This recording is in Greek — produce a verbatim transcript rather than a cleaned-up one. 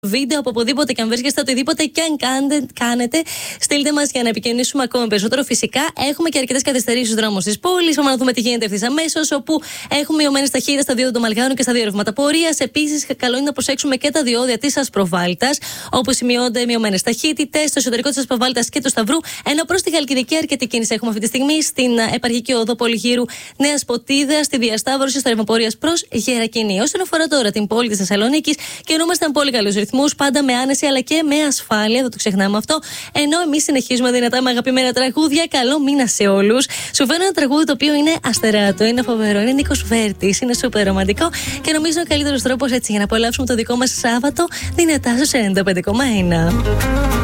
βίντεο από οπουδήποτε και αν βρίσκεστε, οτιδήποτε και αν κάνετε, κάνετε στείλτε μας για να επικοινωνήσουμε ακόμα περισσότερο. Φυσικά έχουμε και αρκετές καθυστερήσεις στους δρόμους της πόλης. Πάμε να δούμε τι γίνεται ευθύς αμέσως. Όπου έχουμε μειωμένες ταχύτητες στα διόδια των Μαλγάρων και στα δύο ρεύματα πορείας. Επίσης, καλό είναι να προσέξουμε και τα διόδια της Ασπροβάλτας, όπου σημειώνονται μειωμένες ταχύτητες στο εσωτερικό της Ασπροβάλτας και του Σταυρού. Ενώ προς τη Χαλκιδική αρκετή κίνηση έχουμε αυτή τη στιγμή στην επαρχική οδό Πολυγύρου Νέας Ποτίδας, στη διασταύρωση στο ρεύμα πορείας προς Γερακινή. Όσον αφορά τώρα την πόλη της Θεσσαλονίκης, κινούμαστε με πολύ καλούς ρυθμούς, πάντα με άνεση αλλά και με ασφάλεια, δεν το ξεχνάμε αυτό. Ενώ εμείς συνεχίζουμε δυνατά με αγαπημένα τραγούδια. Καλό μήνα σε όλους. Σου φέρνω ένα τραγούδι το οποίο είναι αστεράτο, είναι φοβερό, είναι Νίκος Βέρτης, είναι σούπερ ρομαντικό και νομίζω ο καλύτερος τρόπος έτσι για να απολαύσουμε το δικό μας Σάββατο δυνατά στους ενενήντα πέντε κόμμα ένα.